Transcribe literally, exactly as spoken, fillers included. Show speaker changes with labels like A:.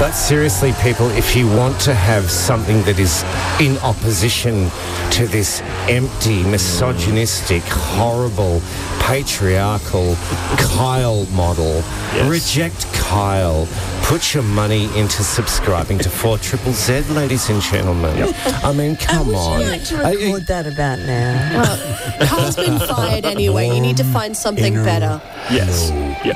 A: But seriously, people, if you want to have something that is in opposition to this empty, misogynistic, horrible, patriarchal Kyle model,
B: Yes.
A: reject Kyle. Put your money into subscribing to four Triple Z, ladies and gentlemen. I mean, come
C: Would
A: on.
C: you like to
A: I-
C: record that about now?
D: Carl's been fired anyway. You need to find something better.
B: Yes. Yeah.